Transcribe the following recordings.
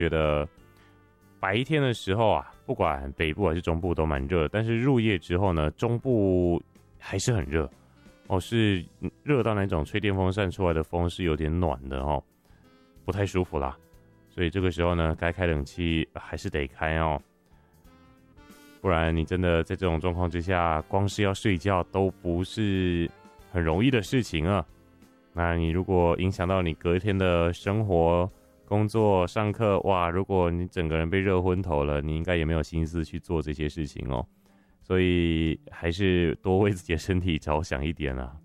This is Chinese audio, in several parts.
觉得白天的时候啊，不管北部还是中部都蛮热，但是入夜之后呢，中部还是很热哦，是热到那种吹电风扇出来的风是有点暖的哦，不太舒服啦。所以这个时候呢，该开冷气还是得开哦，不然你真的在这种状况之下，光是要睡觉都不是很容易的事情啊。那你如果影响到你隔天的生活、工作、上课，哇，如果你整个人被热昏头了，你应该也没有心思去做这些事情哦。所以还是多为自己的身体着想一点啊。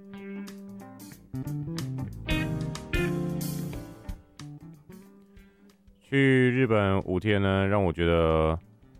去日本5天呢，让我觉得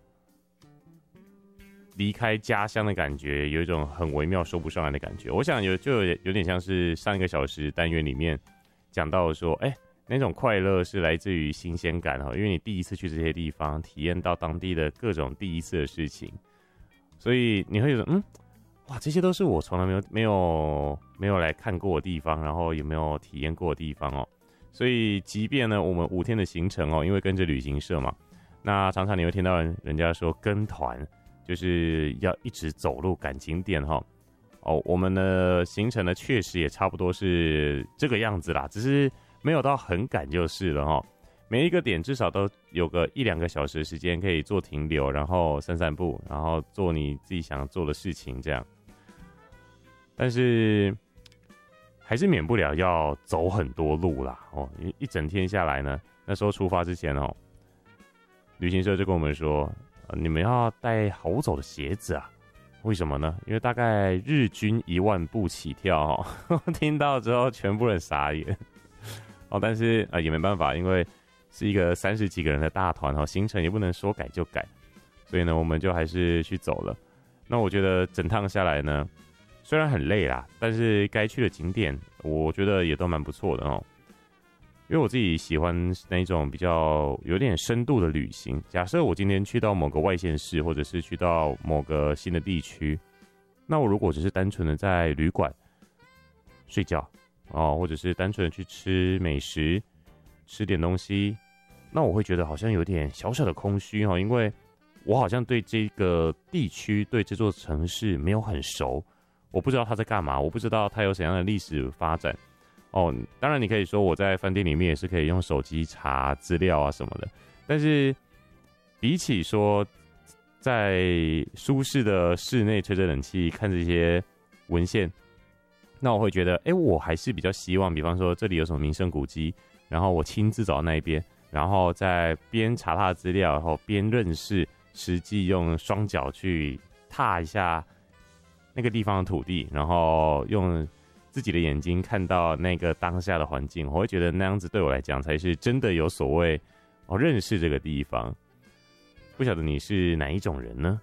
离开家乡的感觉有一种很微妙说不上来的感觉。我想有点像是上1个小时单元里面讲到说，那种快乐是来自于新鲜感哦，因为你第一次去这些地方，体验到当地的各种第一次的事情，所以你会觉得哇，这些都是我从来没有来看过的地方，然后也没有体验过的地方哦。所以即便呢我们5天的行程哦，因为跟着旅行社嘛，那常常你会听到人家说跟团就是要一直走路赶景点哈。我们的行程呢确实也差不多是这个样子啦，只是没有到很赶就是了哈。每一个点至少都有个1-2个小时的时间可以做停留，然后散散步，然后做你自己想做的事情这样。但是还是免不了要走很多路啦哦，一整天下来呢，那时候出发之前哦，旅行社就跟我们说，你们要带好走的鞋子啊。为什么呢？因为大概日均1万步起跳哦。听到之后全部人傻眼哦，但是也没办法，因为是一个30几个人的大团哦，行程也不能说改就改，所以呢我们就还是去走了。那我觉得整趟下来呢，虽然很累啦，但是该去的景点我觉得也都蛮不错的哦。因为我自己喜欢那一种比较有点深度的旅行。假设我今天去到某个外县市，或者是去到某个新的地区，那我如果只是单纯的在旅馆睡觉哦，或者是单纯的去吃美食、吃点东西，那我会觉得好像有点小小的空虚哦，因为我好像对这个地区、对这座城市没有很熟，我不知道它在干嘛，我不知道它有怎样的历史发展。哦，当然你可以说我在饭店里面也是可以用手机查资料啊什么的，但是比起说在舒适的室内吹着冷气看这些文献，那我会觉得我还是比较希望，比方说这里有什么名胜古迹，然后我亲自走到那一边，然后再边查他的资料，然后边认识，实际用双脚去踏一下那个地方的土地，然后用自己的眼睛看到那个当下的环境，我会觉得那样子对我来讲才是真的有所谓认识这个地方。不晓得你是哪一种人呢？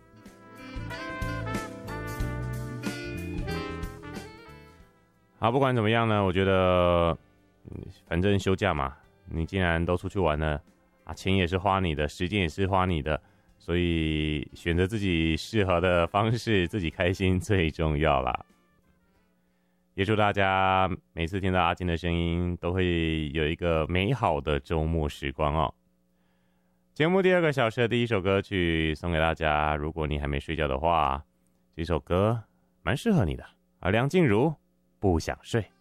好，不管怎么样呢，我觉得反正休假嘛，你既然都出去玩了钱也是花你的，时间也是花你的，所以选择自己适合的方式，自己开心最重要啦。也祝大家每次听到阿金的声音都会有一个美好的周末时光哦。节目第2个小时的第一首歌曲送给大家，如果你还没睡觉的话，这首歌蛮适合你的梁静茹不想睡。